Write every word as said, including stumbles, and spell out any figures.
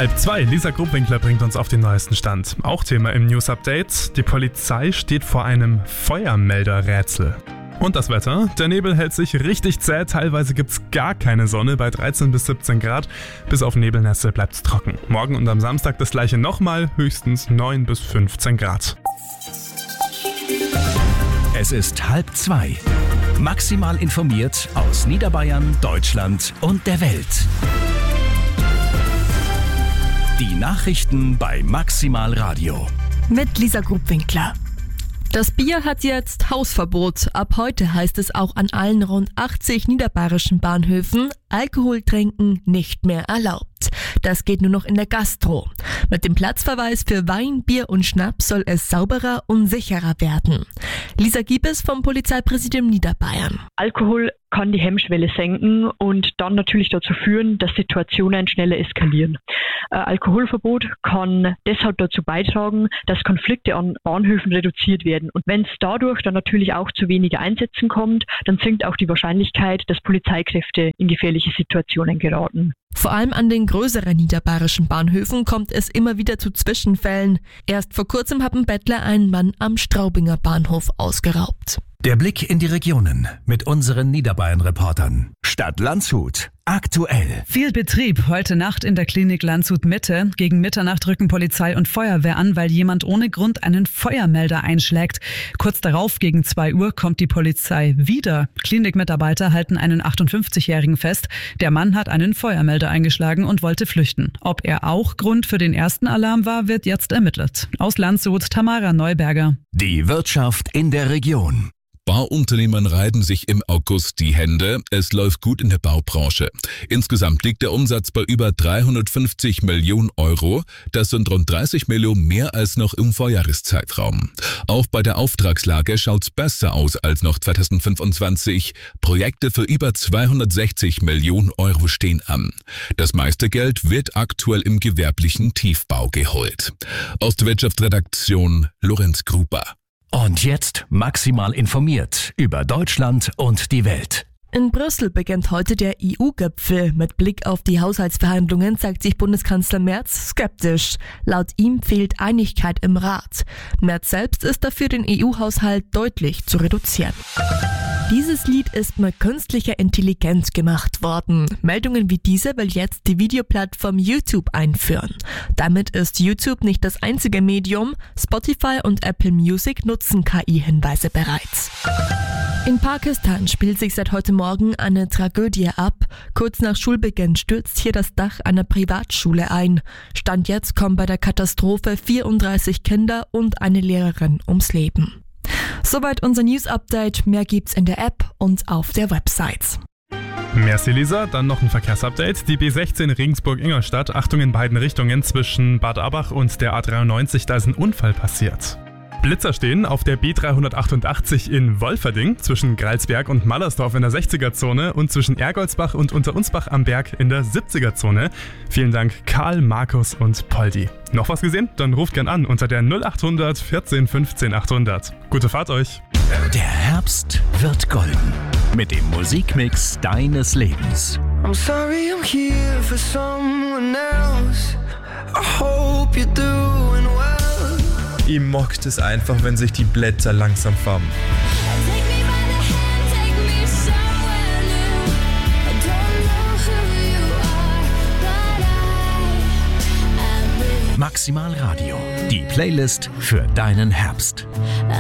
Halb zwei, Lisa Grubwinkler bringt uns auf den neuesten Stand. Auch Thema im News-Update, die Polizei steht vor einem Feuermelder-Rätsel. Und das Wetter, der Nebel hält sich richtig zäh, teilweise gibt's gar keine Sonne bei dreizehn bis siebzehn Grad, bis auf Nebelnässe bleibt's trocken. Morgen und am Samstag das gleiche nochmal, höchstens neun bis fünfzehn Grad. Es ist halb zwei. Maximal informiert aus Niederbayern, Deutschland und der Welt. Die Nachrichten bei Maximal Radio. Mit Lisa Grubwinkler. Das Bier hat jetzt Hausverbot. Ab heute heißt es auch an allen rund achtzig niederbayerischen Bahnhöfen, Alkohol trinken nicht mehr erlaubt. Das geht nur noch in der Gastro. Mit dem Platzverweis für Wein, Bier und Schnaps soll es sauberer und sicherer werden. Lisa Giebes vom Polizeipräsidium Niederbayern. Alkohol kann die Hemmschwelle senken und dann natürlich dazu führen, dass Situationen schneller eskalieren. Äh, Alkoholverbot kann deshalb dazu beitragen, dass Konflikte an Bahnhöfen reduziert werden. Und wenn es dadurch dann natürlich auch zu weniger Einsätzen kommt, dann sinkt auch die Wahrscheinlichkeit, dass Polizeikräfte in gefährliche Situationen geraten. Vor allem an den größeren niederbayerischen Bahnhöfen kommt es immer wieder zu Zwischenfällen. Erst vor kurzem haben Bettler einen Mann am Straubinger Bahnhof ausgeraubt. Der Blick in die Regionen mit unseren Niederbayern-Reportern. Stadt Landshut. Aktuell. Viel Betrieb heute Nacht in der Klinik Landshut Mitte. Gegen Mitternacht rücken Polizei und Feuerwehr an, weil jemand ohne Grund einen Feuermelder einschlägt. Kurz darauf, gegen zwei Uhr, kommt die Polizei wieder. Klinikmitarbeiter halten einen achtundfünfzigjährigen fest. Der Mann hat einen Feuermelder eingeschlagen und wollte flüchten. Ob er auch Grund für den ersten Alarm war, wird jetzt ermittelt. Aus Landshut, Tamara Neuberger. Die Wirtschaft in der Region. Bauunternehmern reiben sich im August die Hände. Es läuft gut in der Baubranche. Insgesamt liegt der Umsatz bei über dreihundertfünfzig Millionen Euro. Das sind rund dreißig Millionen mehr als noch im Vorjahreszeitraum. Auch bei der Auftragslage schaut's besser aus als noch zweitausendfünfundzwanzig. Projekte für über zweihundertsechzig Millionen Euro stehen an. Das meiste Geld wird aktuell im gewerblichen Tiefbau geholt. Aus der Wirtschaftsredaktion Lorenz Gruber. Und jetzt maximal informiert über Deutschland und die Welt. In Brüssel beginnt heute der E U-Gipfel. Mit Blick auf die Haushaltsverhandlungen zeigt sich Bundeskanzler Merz skeptisch. Laut ihm fehlt Einigkeit im Rat. Merz selbst ist dafür, den E U-Haushalt deutlich zu reduzieren. Dieses Lied ist mit künstlicher Intelligenz gemacht worden. Meldungen wie diese will jetzt die Videoplattform YouTube einführen. Damit ist YouTube nicht das einzige Medium. Spotify und Apple Music nutzen K I-Hinweise bereits. In Pakistan spielt sich seit heute Morgen eine Tragödie ab. Kurz nach Schulbeginn stürzt hier das Dach einer Privatschule ein. Stand jetzt kommen bei der Katastrophe vierunddreißig Kinder und eine Lehrerin ums Leben. Soweit unser News-Update. Mehr gibt's in der App und auf der Website. Merci Lisa, dann noch ein Verkehrsupdate. Die B sechzehn Regensburg-Ingolstadt, Achtung in beiden Richtungen zwischen Bad Abbach und der A dreiundneunzig, da ist ein Unfall passiert. Blitzer stehen auf der B dreihundertachtundachtzig in Wolferding zwischen Gralsberg und Mallersdorf in der sechziger-Zone und zwischen Ergoldsbach und Unterunsbach am Berg in der siebziger-Zone. Vielen Dank Karl, Markus und Poldi. Noch was gesehen? Dann ruft gern an unter der null achthundert vierzehn fünfzehn achthundert. Gute Fahrt euch! Der Herbst wird golden mit dem Musikmix deines Lebens. I'm sorry I'm here for someone else. I hope you're doing well. Ich mag es einfach, wenn sich die Blätter langsam färben. Maximal Radio, die Playlist für deinen Herbst.